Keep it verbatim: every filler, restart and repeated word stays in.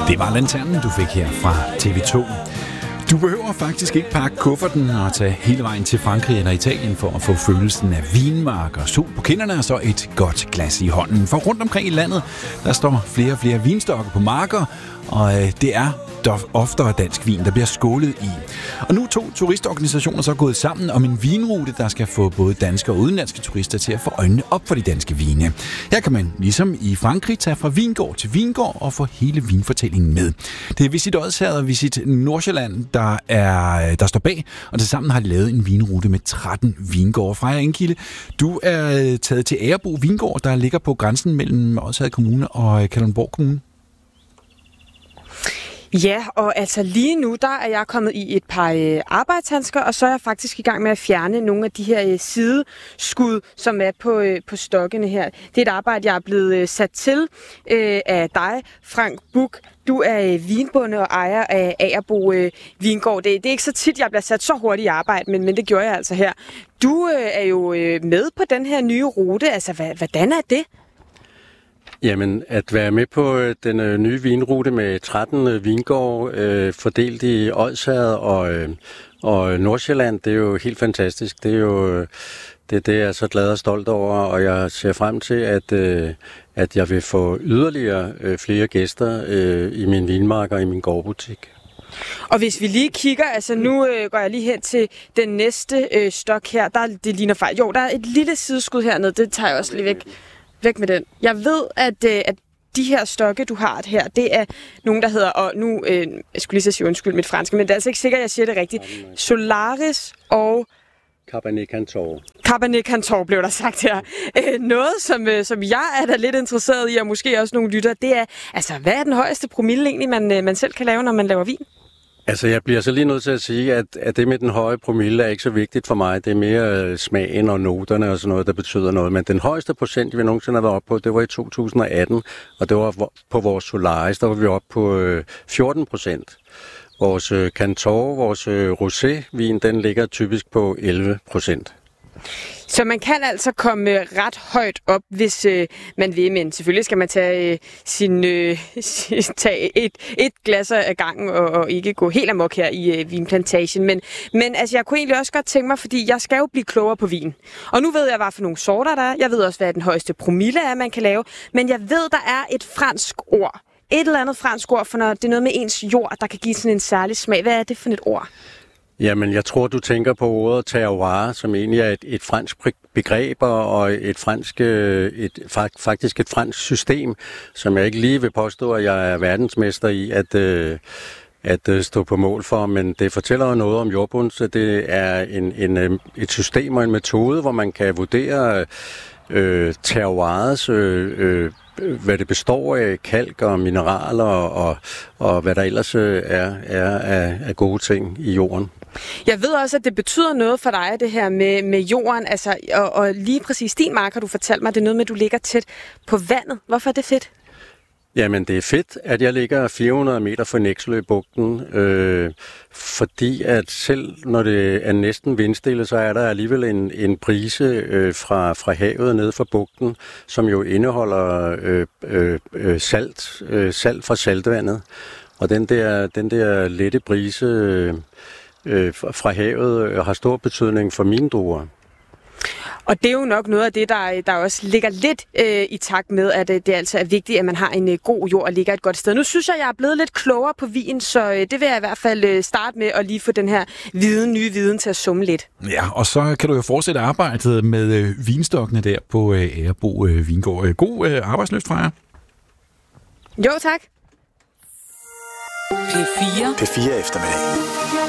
Det var Lanternen, du fik her fra T V to. Du behøver faktisk ikke pakke kufferten og tage hele vejen til Frankrig eller Italien for at få følelsen af vinmark og sol på kinderne og så et godt glas i hånden. For rundt omkring i landet, der står flere og flere vinstokke på marker, og det er oftere dansk vin, der bliver skålet i. Og nu er to turistorganisationer så gået sammen om en vinrute, der skal få både danske og udenlandske turister til at få øjnene op for de danske vine. Her kan man ligesom i Frankrig tage fra vingård til vingård og få hele vinfortællingen med. Det er Visit Odsherred og Visit Nordsjælland, der, er, der står bag, og tilsammen har de lavet en vinrute med tretten vingårde. Freja Engkilde, du er taget til Agerbo Vingård, der ligger på grænsen mellem Odsherred Kommune og Kalundborg Kommune. Ja, og altså lige nu, der er jeg kommet i et par øh, arbejdshandsker, og så er jeg faktisk i gang med at fjerne nogle af de her øh, sideskud, som er på, øh, på stokkene her. Det er et arbejde, jeg er blevet øh, sat til øh, af dig, Frank Buch. Du er øh, vinbonde og ejer af Agerbo øh, Vingård. Det, det er ikke så tit, jeg bliver sat så hurtigt i arbejde, men, men det gjorde jeg altså her. Du øh, er jo øh, med på den her nye rute. Altså, hvad, hvordan er det? Jamen, at være med på den øh, nye vinrute med tretten øh, vingårde øh, fordelt i Odsherred og, øh, og Nordsjælland, det er jo helt fantastisk. Det er jo det, det er jeg så glad og stolt over, og jeg ser frem til, at, øh, at jeg vil få yderligere øh, flere gæster øh, i min vinmarker og i min gårdbutik. Og hvis vi lige kigger, altså nu øh, går jeg lige hen til den næste øh, stok her, der det ligner fejl. Jo, der er et lille sideskud hernede, det tager jeg også lige væk. Væk med den. Jeg ved, at, øh, at de her stokke, du har her, det er nogen, der hedder, og nu, øh, jeg skulle lige sige undskyld mit franske, men det er altså ikke sikkert, at jeg siger det rigtigt. Solaris og Cabernet Cantor. Cabernet Cantor blev der sagt her. Øh, noget, som, øh, som jeg er da lidt interesseret i, og måske også nogle lytter, det er, altså, hvad er den højeste promille egentlig, man, øh, man selv kan lave, når man laver vin? Altså, jeg bliver så lige nødt til at sige, at, at det med den høje promille er ikke så vigtigt for mig. Det er mere smagen og noterne og sådan noget, der betyder noget. Men den højeste procent, vi nogensinde har været oppe på, det var i to tusind og atten, og det var på vores Solaris, der var vi oppe på øh, fjorten procent. Vores øh, Cantor, vores øh, Rosé-vin, den ligger typisk på elleve procent. Så man kan altså komme ret højt op, hvis øh, man vil, men selvfølgelig skal man tage, øh, sin, øh, tage et, et glas af gangen og, og ikke gå helt amok her i øh, vinplantagen. Men, men altså, jeg kunne egentlig også godt tænke mig, fordi jeg skal jo blive klogere på vin. Og nu ved jeg, hvad for nogle sorter der er. Jeg ved også, hvad den højeste promille er, man kan lave. Men jeg ved, der er et fransk ord. Et eller andet fransk ord, for når det er noget med ens jord, der kan give sådan en særlig smag. Hvad er det for et ord? Jamen, jeg tror, du tænker på ordet terroir, som egentlig er et, et fransk begreb og et fransk, et, faktisk et fransk system, som jeg ikke lige vil påstå, at jeg er verdensmester i at, at stå på mål for, men det fortæller jo noget om jordbund, så det er en, en, et system og en metode, hvor man kan vurdere øh, terroirets øh, øh, hvad det består af, kalk og mineraler og, og hvad der ellers er, er af, af gode ting i jorden. Jeg ved også, at det betyder noget for dig, det her med, med jorden, altså, og, og lige præcis din marker, du fortalte mig, det er noget med, at du ligger tæt på vandet. Hvorfor er det fedt? Jamen, det er fedt, at jeg ligger fire hundrede meter fra Nekselø-bugten, øh, fordi at selv når det er næsten vindstille, så er der alligevel en, en brise øh, fra, fra havet ned fra bugten, som jo indeholder øh, øh, salt, øh, salt fra saltvandet. Og den der, den der lette brise øh, øh, fra havet øh, har stor betydning for mine druer. Og det er jo nok noget af det, der, der også ligger lidt øh, i takt med, at øh, det altså er vigtigt, at man har en øh, god jord og ligger et godt sted. Nu synes jeg, jeg er blevet lidt klogere på vin, så øh, det vil jeg i hvert fald øh, starte med at lige få den her viden, nye viden til at summe lidt. Ja, og så kan du jo fortsætte arbejdet med øh, vinstokkene der på øh, Agerbo øh, Vingård. God øh, arbejdsløst fra jer. Jo, tak. P fire. P fire eftermiddag.